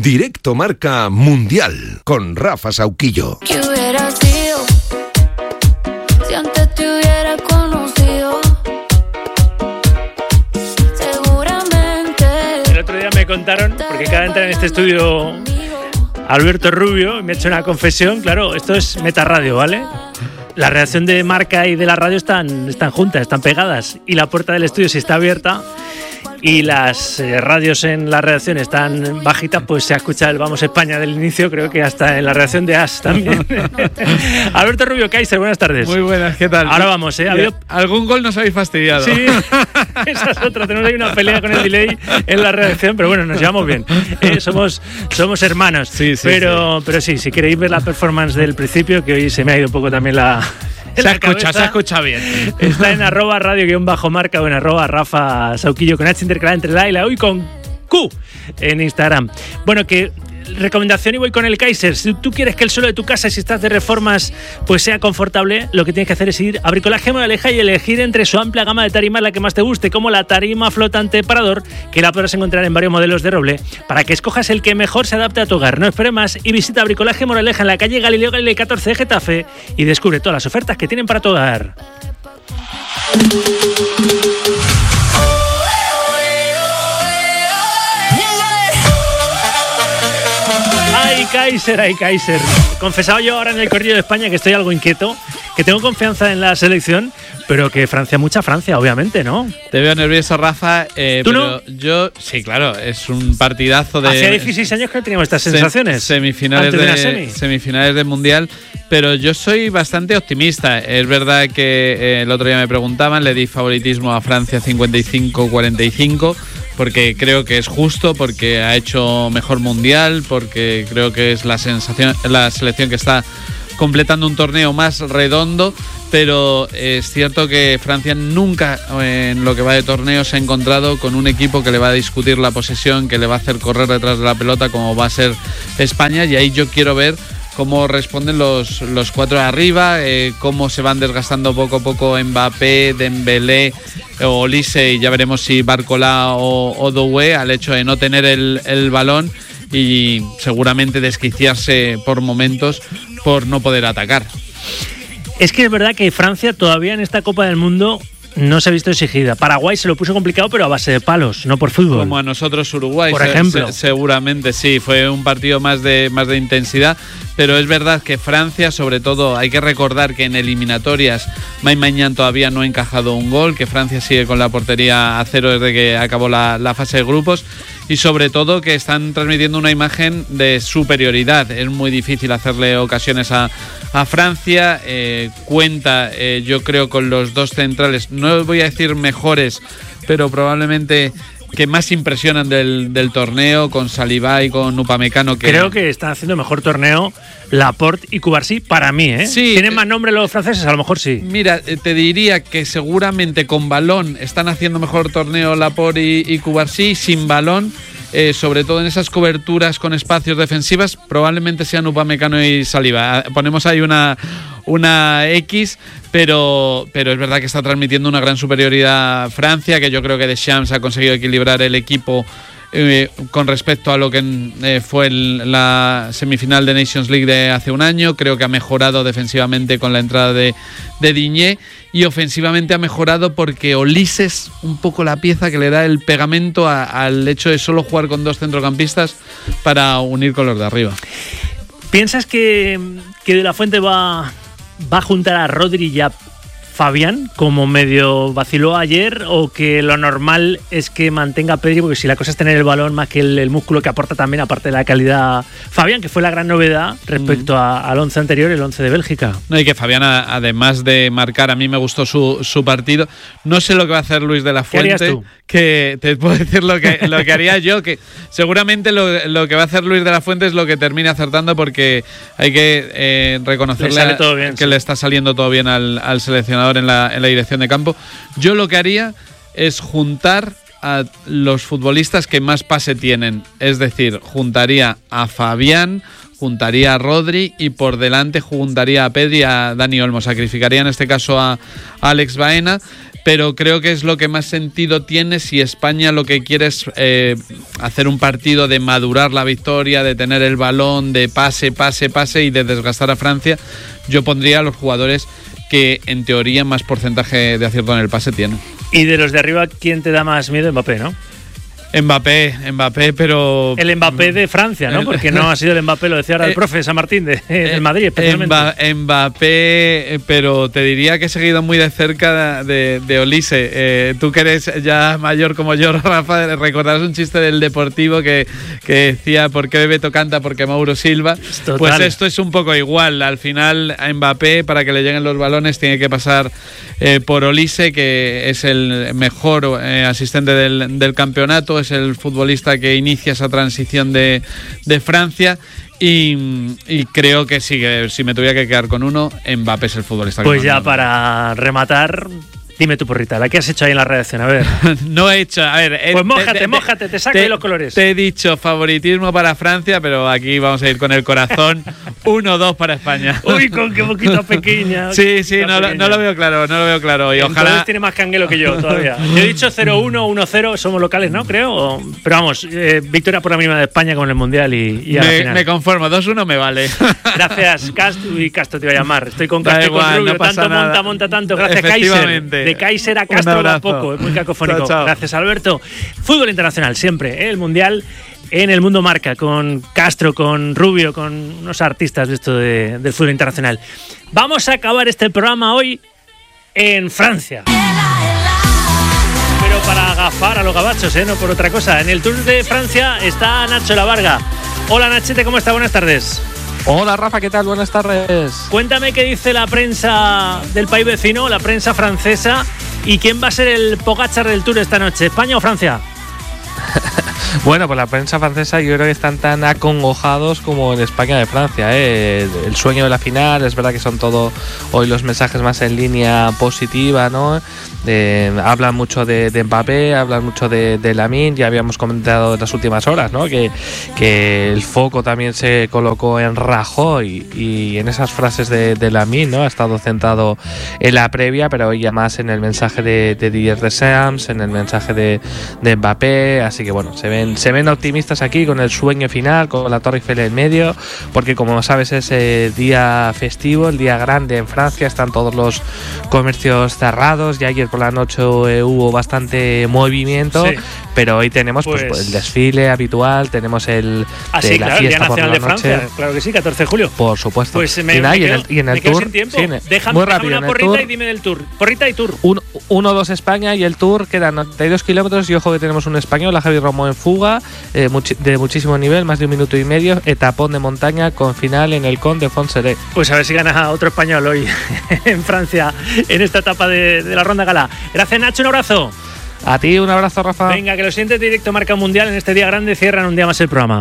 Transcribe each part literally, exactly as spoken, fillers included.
Directo Marca Mundial con Rafa Sauquillo. ¿Qué hubiera sido si antes te hubiera conocido? Seguramente. El otro día me contaron, porque cada entra en este estudio Alberto Rubio, y me ha hecho una confesión. Claro, esto es Metarradio, ¿vale? La redacción de Marca y de la radio están, están juntas, están pegadas, y la puerta del estudio, si está abierta y las eh, radios en la redacción están bajitas, pues se ha escuchado el Vamos España del inicio, creo que hasta en la redacción de As también. Alberto Rubio, Kaiser, buenas tardes. Muy buenas, ¿qué tal? Ahora vamos, ¿eh? ¿Habido... ¿Algún gol nos habéis fastidiado? Sí, esa es otra, tenemos ahí una pelea con el delay en la redacción, pero bueno, nos llevamos bien. Eh, somos, somos hermanos, sí, sí, pero, sí. pero sí, si queréis ver la performance del principio, que hoy se me ha ido un poco también la... Se escucha, se escucha bien. Está en arroba radio guión bajo marca o en arroba Rafa Sauquillo con H intercalada entre la y la U y con Q en Instagram. Bueno, que recomendación, y voy con el Kaiser. Si tú quieres que el suelo de tu casa, si estás de reformas, pues sea confortable, lo que tienes que hacer es ir a Bricolaje Moraleja y elegir entre su amplia gama de tarimas la que más te guste, como la tarima flotante Parador, que la podrás encontrar en varios modelos de roble, para que escojas el que mejor se adapte a tu hogar. No esperes más y visita Bricolaje Moraleja en la calle Galileo Galilei catorce de Getafe y descubre todas las ofertas que tienen para tu hogar. ¡Ay, Kaiser! ¡Ay, Kaiser! Confesado yo ahora en el Corrillo de España que estoy algo inquieto, que tengo confianza en la selección, pero que Francia, mucha Francia, obviamente, ¿no? Te veo nervioso, Rafa. Eh, ¿Tú pero no? Yo, sí, claro, es un partidazo de... Hacía dieciséis años que no teníamos estas sensaciones. Sem- semifinales, antes de, de, una semi. semifinales del Mundial, pero yo soy bastante optimista. Es verdad que eh, el otro día me preguntaban, le di favoritismo a Francia cincuenta y cinco cuarenta y cinco, porque creo que es justo, porque ha hecho mejor Mundial, porque creo que es la sensación, la selección que está completando un torneo más redondo, pero es cierto que Francia nunca en lo que va de torneo se ha encontrado con un equipo que le va a discutir la posesión, que le va a hacer correr detrás de la pelota como va a ser España, y ahí yo quiero ver cómo responden los, los cuatro de arriba, eh, cómo se van desgastando poco a poco Mbappé, Dembélé, Olise, y ya veremos si Barcola o, o Doué, al hecho de no tener el, el balón y seguramente desquiciarse por momentos por no poder atacar. Es que es verdad que Francia todavía en esta Copa del Mundo no se ha visto exigida. Paraguay se lo puso complicado, pero a base de palos, no por fútbol. Como a nosotros Uruguay, por se, ejemplo. Se, seguramente sí, fue un partido más de, más de intensidad, pero es verdad que Francia, sobre todo, hay que recordar que en eliminatorias Mike Maignan todavía no ha encajado un gol, que Francia sigue con la portería a cero desde que acabó la, la fase de grupos, y sobre todo que están transmitiendo una imagen de superioridad. Es muy difícil hacerle ocasiones a, a Francia. Eh, cuenta, eh, yo creo, con los dos centrales, no voy a decir mejores, pero probablemente que más impresionan del, del torneo, con Saliba y con Upamecano. Que creo que están haciendo mejor torneo Laporte y Cubarsí para mí, ¿eh? Sí, ¿tienen más nombre los franceses? A lo mejor sí. Mira, te diría que seguramente con balón están haciendo mejor torneo Laporte y, y Cubarsí. Sin balón, eh, sobre todo en esas coberturas con espacios defensivas, probablemente sean Upamecano y Saliba. Ponemos ahí una, una X, pero, pero es verdad que está transmitiendo una gran superioridad Francia, que yo creo que Deschamps ha conseguido equilibrar el equipo eh, con respecto a lo que eh, fue el, la semifinal de Nations League de hace un año. Creo que ha mejorado defensivamente con la entrada de, de Digne, y ofensivamente ha mejorado porque Olise es un poco la pieza que le da el pegamento a, al hecho de solo jugar con dos centrocampistas para unir con los de arriba. ¿Piensas que, que De La Fuente va, va a juntar a Rodri y a Fabián, como medio vaciló ayer, o que lo normal es que mantenga a Pedri, porque si la cosa es tener el balón más que el, el músculo que aporta también, aparte de la calidad, Fabián, que fue la gran novedad respecto mm. a, al once anterior, el once de Bélgica? No, y que Fabián, además de marcar, a mí me gustó su, su partido. No sé lo que va a hacer Luis de la Fuente. ¿Qué harías tú? Que te puedo decir lo que, lo que haría yo, que seguramente lo, lo que va a hacer Luis de la Fuente es lo que termine acertando, porque hay que eh, reconocerle le sale todo bien, que sí. le está saliendo todo bien al, al seleccionador en la, en la dirección de campo. Yo lo que haría es juntar a los futbolistas que más pase tienen, es decir, juntaría a Fabián, juntaría a Rodri y por delante juntaría a Pedri y a Dani Olmo. Sacrificaría en este caso a Alex Baena, pero creo que es lo que más sentido tiene si España lo que quiere es eh, hacer un partido de madurar la victoria, de tener el balón, de pase, pase, pase y de desgastar a Francia. Yo pondría a los jugadores que en teoría más porcentaje de acierto en el pase tienen. Y de los de arriba, ¿quién te da más miedo? Mbappé, ¿no? Mbappé, Mbappé, pero... El Mbappé de Francia, ¿no? Porque no ha sido el Mbappé, lo decía ahora el profe San Martín de, del Madrid, especialmente. Mbappé, pero te diría que he seguido muy de cerca de, de Olise. Eh, tú que eres ya mayor como yo, Rafa, recordarás un chiste del Deportivo que, que decía ¿por qué Bebeto canta? Porque Mauro Silva. Total. Pues esto es un poco igual. Al final, a Mbappé, para que le lleguen los balones, tiene que pasar eh, por Olise, que es el mejor eh, asistente del, del campeonato, es el futbolista que inicia esa transición de, de Francia y, y creo que sí, que si me tuviera que quedar con uno, Mbappé es el futbolista que Pues ya manda. Para rematar, dime tu porrita, la que has hecho ahí en la redacción, a ver. No he hecho, a ver... Pues mójate, te, mójate, te saco te, ahí los colores. Te he dicho favoritismo para Francia, pero aquí vamos a ir con el corazón. uno dos para España. Uy, con qué boquita pequeña. Sí, sí, no lo, no lo veo claro, no lo veo claro. Y Entonces ojalá... tiene más canguelo que yo todavía. Yo he dicho cero uno, uno cero, somos locales, ¿no? Creo. Pero vamos, eh, victoria por la mínima de España con el Mundial y, y a la me, final. me conformo, dos uno me vale. Gracias, Castro. Y Castro te iba a llamar. Estoy con Da Castro y con igual, Rubio. no pasa tanto nada. monta, monta tanto. Gracias, Kaiser. Efectivamente. De Kaiser a Un Castro va abrazo. poco. Es muy cacofónico. Chao, chao. Gracias, Alberto. Fútbol internacional, siempre. ¿eh? El Mundial en el Mundo Marca. Con Castro, con Rubio, con unos artistas de esto de, del fútbol internacional. Vamos a acabar este programa hoy en Francia. Pero para agafar a los gabachos, ¿eh? No por otra cosa. En el Tour de Francia está Nacho La Varga. Hola, Nachete, ¿cómo está? Buenas tardes. Hola Rafa, ¿qué tal? Buenas tardes. Cuéntame qué dice la prensa del país vecino, la prensa francesa, y quién va a ser el Pogačar del Tour esta noche, ¿España o Francia? Bueno, pues la prensa francesa yo creo que están tan acongojados como en España de Francia, ¿eh? El sueño de la final, es verdad que son todo hoy los mensajes más en línea positiva, ¿no? Eh, hablan mucho de, de Mbappé, hablan mucho de, de Lamine, ya habíamos comentado en las últimas horas, ¿no? Que, que el foco también se colocó en Rajoy y en esas frases de, de Lamine, ¿no? Ha estado centrado en la previa, pero hoy ya más en el mensaje de, de Didier Deschamps, en el mensaje de, de Mbappé, así que bueno, se ven, se ven optimistas aquí con el sueño final, con la Torre Eiffel en medio, porque como sabes es el día festivo, el día grande en Francia, están todos los comercios cerrados, y ayer por la noche eh, hubo bastante movimiento, sí. Pero hoy tenemos pues, pues el desfile habitual, tenemos el ah, de sí, la claro, fiesta el Día por Nacional la de noche. Francia, claro que sí, catorce de julio. Por supuesto. Pues me, y, nada, me y quedo, en el, y en el me quedo tour, sin tiempo. Sí, déjame, muy déjame rápido, una en el porrita tour, y dime del tour. Porrita y tour. uno dos España y el tour quedan noventa y dos kilómetros y ojo que tenemos un español, a Javi Romo en fuga, eh, much- de muchísimo nivel, más de un minuto y medio, etapón de montaña con final en el Con de Fonseré. Pues a ver si gana otro español hoy en Francia en esta etapa de, de la Ronda Gala. Gracias, Nacho, un abrazo. A ti un abrazo, Rafa. Venga, que los siguientes directo Marca Mundial en este día grande cierran un día más el programa.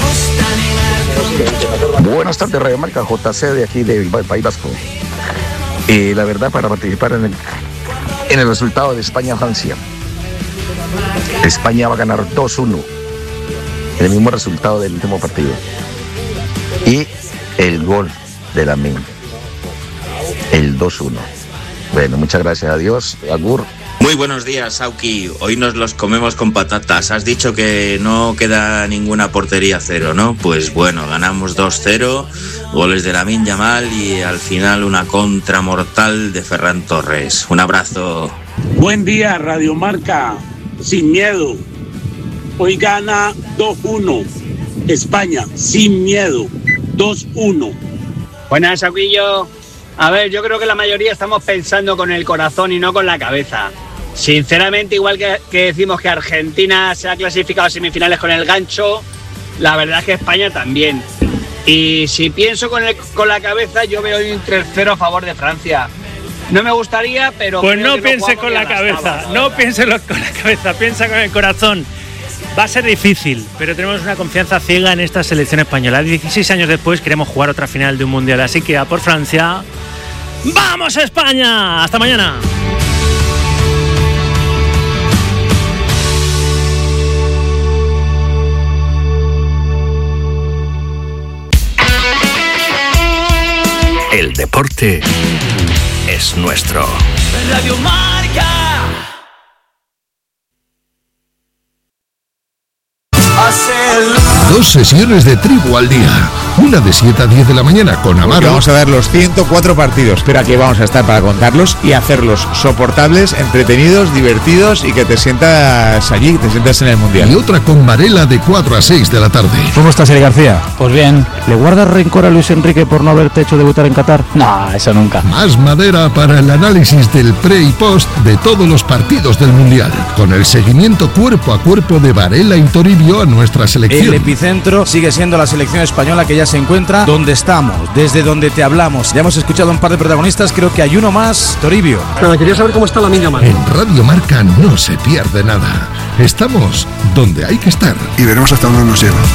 Buenas tardes, Radio Marca, J C de aquí de País Vasco. Eh, la verdad, para participar en el, en el resultado de España-Francia. España va a ganar dos uno, el mismo resultado del último partido. Y el gol de Lamine, el dos uno. Bueno, muchas gracias, adiós, Agur. Muy buenos días, Sauki. Hoy nos los comemos con patatas. Has dicho que no queda ninguna portería cero, ¿no? Pues bueno, ganamos dos cero, goles de Lamine Yamal y al final una contra mortal de Ferran Torres. Un abrazo. Buen día, Radio Marca. Sin miedo. Hoy gana dos uno. España, sin miedo. dos uno. Buenas, Sauquillo. A ver, yo creo que la mayoría estamos pensando con el corazón y no con la cabeza. Sinceramente, igual que, que decimos que Argentina se ha clasificado a semifinales con el gancho, la verdad es que España también. Y si pienso con, el, con la cabeza, yo veo un tres cero a favor de Francia. No me gustaría, pero... Pues no piense con la cabeza, no piense con la cabeza, piensa con el corazón. Va a ser difícil, pero tenemos una confianza ciega en esta selección española. dieciséis años después queremos jugar otra final de un mundial, así que a por Francia. ¡Vamos, España! ¡Hasta mañana! El deporte es nuestro. Radio Marca. Dos sesiones de tribu al día. Una de siete a diez de la mañana con Amaro. Porque vamos a ver los ciento cuatro partidos, pero aquí vamos a estar para contarlos y hacerlos soportables, entretenidos, divertidos y que te sientas allí, te sientas en el Mundial. Y otra con Varela de cuatro a seis de la tarde. ¿Cómo estás, Eli García? Pues bien. ¿Le guardas rencor a Luis Enrique por no haberte hecho debutar en Qatar? No, eso nunca. Más madera para el análisis del pre y post de todos los partidos del Mundial. Con el seguimiento cuerpo a cuerpo de Varela y Toribio a nuestra selección. El epicentro sigue siendo la selección española, que ya se encuentra donde estamos, desde donde te hablamos. Ya hemos escuchado a un par de protagonistas, creo que hay uno más, Toribio. Pero quería saber cómo está la niña mal. En Radio Marca no se pierde nada. Estamos donde hay que estar. Y veremos hasta dónde nos lleva.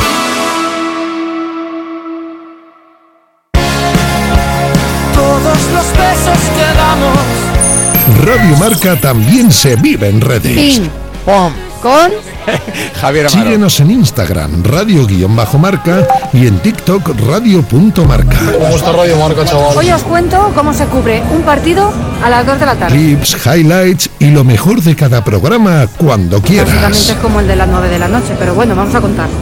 Todos los besos que damos. Radio Marca también se vive en redes. Pim, pom, con Javier Amaro. Síguenos en Instagram, radio-marca y en TikTok, radio.marca. ¿Cómo está Radio Marca, chaval? Hoy os cuento cómo se cubre un partido a las dos de la tarde. Clips, highlights y lo mejor de cada programa cuando quieras. Básicamente es como el de las nueve de la noche, pero bueno, vamos a contar.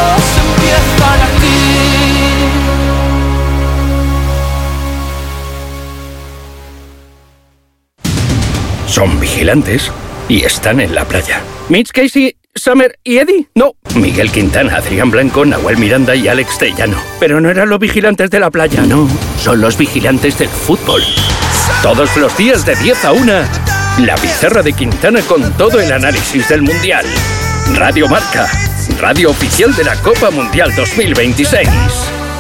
Son vigilantes y están en la playa. Mitch Casey, Summer y Eddie. No, Miguel Quintana, Adrián Blanco, Nahuel Miranda y Alex Tellano. Pero no eran los vigilantes de la playa, no. Son los vigilantes del fútbol. Todos los días de diez a una, la pizarra de Quintana con todo el análisis del Mundial. Radio Marca, radio oficial de la Copa Mundial dos mil veintiséis.